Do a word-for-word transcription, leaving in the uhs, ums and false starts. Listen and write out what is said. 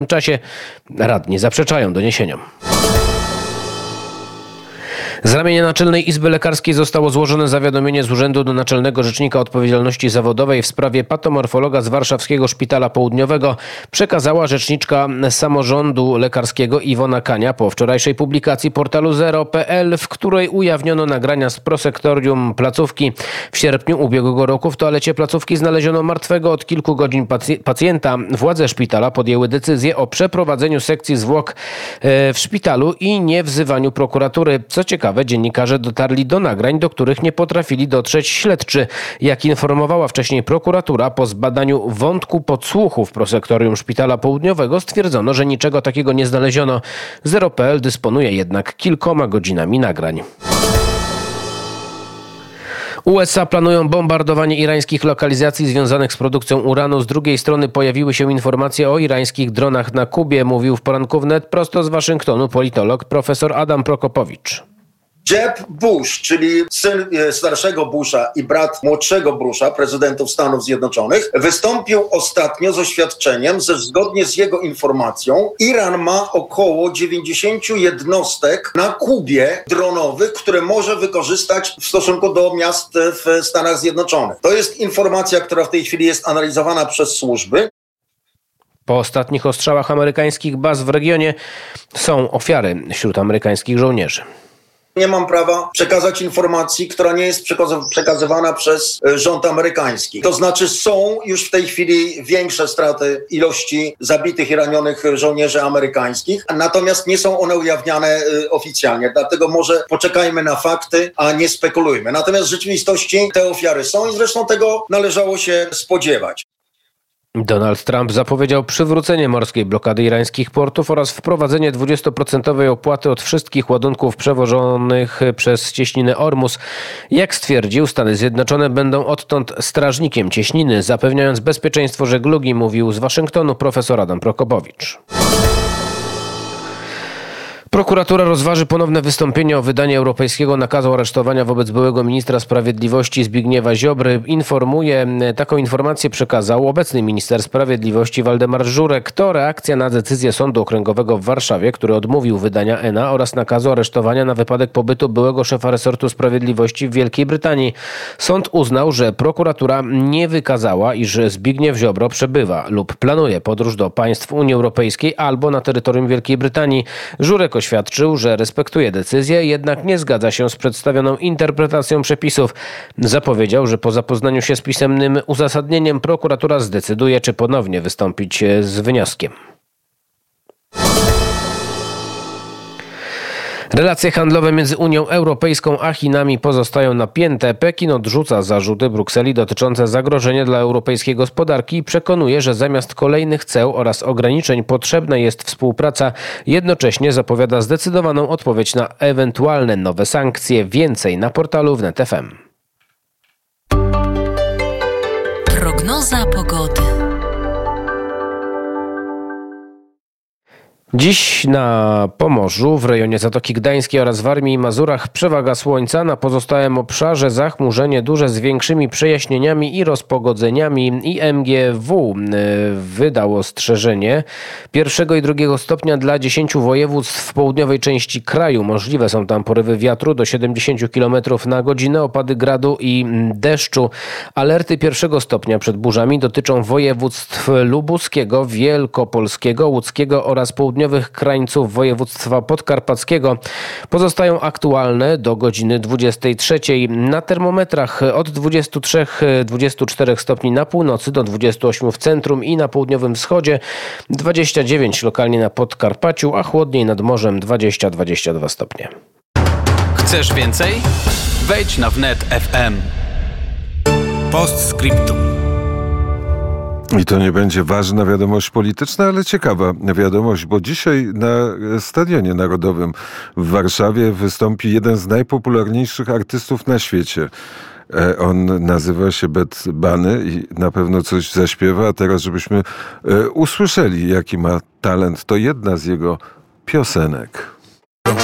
W czasie radni zaprzeczają doniesieniom. Z ramienia Naczelnej Izby Lekarskiej zostało złożone zawiadomienie z Urzędu do Naczelnego Rzecznika Odpowiedzialności Zawodowej w sprawie patomorfologa z Warszawskiego Szpitala Południowego. Przekazała rzeczniczka samorządu lekarskiego Iwona Kania po wczorajszej publikacji portalu zero kropka p l, w której ujawniono nagrania z prosektorium placówki. W sierpniu ubiegłego roku w toalecie placówki znaleziono martwego od kilku godzin pacjenta. Władze szpitala podjęły decyzję o przeprowadzeniu sekcji zwłok w szpitalu i nie wzywaniu prokuratury. Co ciekawe, dziennikarze dotarli do nagrań, do których nie potrafili dotrzeć śledczy. Jak informowała wcześniej prokuratura, po zbadaniu wątku podsłuchu w prosektorium Szpitala Południowego stwierdzono, że niczego takiego nie znaleziono. zero kropka p l dysponuje jednak kilkoma godzinami nagrań. U S A planują bombardowanie irańskich lokalizacji związanych z produkcją uranu. Z drugiej strony pojawiły się informacje o irańskich dronach na Kubie, mówił w poranku wnet prosto z Waszyngtonu politolog profesor Adam Prokopowicz. Jeb Bush, czyli syn starszego Busha i brat młodszego Busha, prezydentów Stanów Zjednoczonych, wystąpił ostatnio z oświadczeniem, że zgodnie z jego informacją Iran ma około dziewięćdziesiąt jednostek na Kubie dronowych, które może wykorzystać w stosunku do miast w Stanach Zjednoczonych. To jest informacja, która w tej chwili jest analizowana przez służby. Po ostatnich ostrzałach amerykańskich baz w regionie są ofiary wśród amerykańskich żołnierzy. Nie mam prawa przekazać informacji, która nie jest przekazywana przez rząd amerykański. To znaczy są już w tej chwili większe straty ilości zabitych i ranionych żołnierzy amerykańskich, natomiast nie są one ujawniane oficjalnie. Dlatego może poczekajmy na fakty, a nie spekulujmy. Natomiast w rzeczywistości te ofiary są i zresztą tego należało się spodziewać. Donald Trump zapowiedział przywrócenie morskiej blokady irańskich portów oraz wprowadzenie dwudziestoprocentowej opłaty od wszystkich ładunków przewożonych przez cieśninę Ormus. Jak stwierdził, Stany Zjednoczone będą odtąd strażnikiem cieśniny, zapewniając bezpieczeństwo żeglugi, mówił z Waszyngtonu profesor Adam Prokopowicz. Prokuratura rozważy ponowne wystąpienie o wydanie europejskiego nakazu aresztowania wobec byłego ministra sprawiedliwości Zbigniewa Ziobry. Informuje, taką informację przekazał obecny minister sprawiedliwości Waldemar Żurek. To reakcja na decyzję Sądu Okręgowego w Warszawie, który odmówił wydania E N A oraz nakazu aresztowania na wypadek pobytu byłego szefa resortu sprawiedliwości w Wielkiej Brytanii. Sąd uznał, że prokuratura nie wykazała, iż Zbigniew Ziobro przebywa lub planuje podróż do państw Unii Europejskiej albo na terytorium Wielkiej Brytanii. Żurek oświadczył, że respektuje decyzję, jednak nie zgadza się z przedstawioną interpretacją przepisów. Zapowiedział, że po zapoznaniu się z pisemnym uzasadnieniem prokuratura zdecyduje, czy ponownie wystąpić z wnioskiem. Relacje handlowe między Unią Europejską a Chinami pozostają napięte. Pekin odrzuca zarzuty Brukseli dotyczące zagrożenia dla europejskiej gospodarki i przekonuje, że zamiast kolejnych ceł oraz ograniczeń potrzebna jest współpraca. Jednocześnie zapowiada zdecydowaną odpowiedź na ewentualne nowe sankcje. Więcej na portalu wnet kropka f m. Prognoza pogody. Dziś na Pomorzu, w rejonie Zatoki Gdańskiej oraz Warmii i Mazurach przewaga słońca, na pozostałym obszarze zachmurzenie duże z większymi przejaśnieniami i rozpogodzeniami. I M G W wydał ostrzeżenie pierwszego i drugiego stopnia dla dziesięciu województw w południowej części kraju. Możliwe są tam porywy wiatru do siedemdziesiąt kilometrów na godzinę, opady gradu i deszczu. Alerty pierwszego stopnia przed burzami dotyczą województw lubuskiego, wielkopolskiego, łódzkiego oraz południowego krańców województwa podkarpackiego. Pozostają aktualne do godziny dwudziestej trzeciej. Na termometrach od dwudziestu trzech do dwudziestu czterech stopni na północy do dwudziestu ośmiu w centrum i na południowym wschodzie, dwadzieścia dziewięć lokalnie na Podkarpaciu, a chłodniej nad morzem dwadzieścia do dwudziestu dwóch stopni. Chcesz więcej? Wejdź na wnet kropka f m. Postscriptum. I to nie będzie ważna wiadomość polityczna, ale ciekawa wiadomość, bo dzisiaj na Stadionie Narodowym w Warszawie wystąpi jeden z najpopularniejszych artystów na świecie. On nazywa się Bad Bunny i na pewno coś zaśpiewa, a teraz żebyśmy usłyszeli, jaki ma talent, to jedna z jego piosenek.